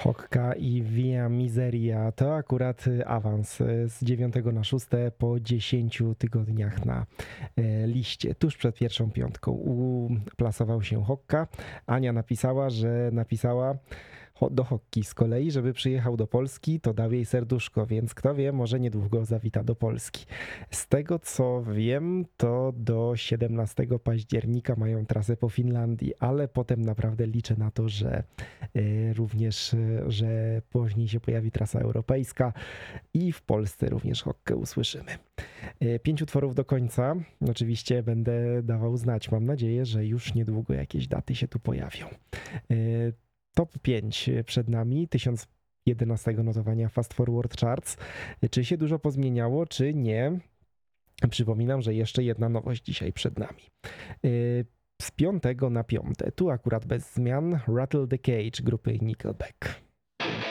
Hokka i Via Miseria to akurat awans z 9 na 6 po 10 tygodniach na liście. Tuż przed pierwszą piątką uplasował się Hokka. Ania napisała, że napisała do Hokki z kolei, żeby przyjechał do Polski, to dał jej serduszko, więc kto wie, może niedługo zawita do Polski. Z tego co wiem, to do 17 października mają trasę po Finlandii, ale potem naprawdę liczę na to, że również, że później się pojawi trasa europejska i w Polsce również Hokkę usłyszymy. 5 utworów do końca. Oczywiście będę dawał znać. Mam nadzieję, że już niedługo jakieś daty się tu pojawią. Top 5 przed nami, 1011 notowania Fast Forward Charts. Czy się dużo pozmieniało, czy nie? Przypominam, że jeszcze jedna nowość dzisiaj przed nami. Z 5 na 5, tu akurat bez zmian, Rattle the Cage grupy Nickelback.